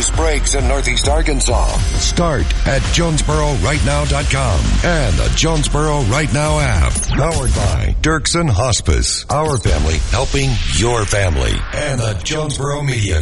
news breaks in Northeast Arkansas. Start at JonesboroRightNow.com and the Jonesboro Right Now app. Powered by Dirksen Hospice. Our family helping your family. And the Jonesboro Media